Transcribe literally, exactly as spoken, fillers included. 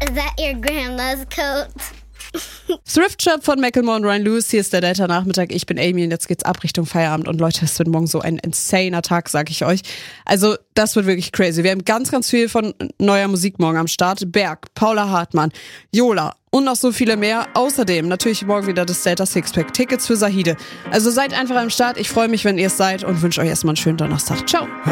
Is that your grandma's coat? Thrift Shop von Macklemore und Ryan Lewis. Hier ist der Delta-Nachmittag. Ich bin Amy und jetzt geht's ab Richtung Feierabend. Und Leute, es wird morgen so ein insaner Tag, sag ich euch. Also das wird wirklich crazy. Wir haben ganz, ganz viel von neuer Musik morgen am Start. Berg, Paula Hartmann, Yola und noch so viele mehr. Außerdem natürlich morgen wieder das Delta Sixpack. Tickets für Sahide. Also seid einfach am Start. Ich freue mich, wenn ihr es seid und wünsche euch erstmal einen schönen Donnerstag. Ciao.